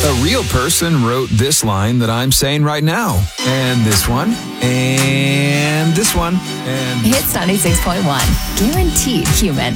A real person wrote this line that I'm saying right now. And this one. And this one. And Hits 96.1. Guaranteed human.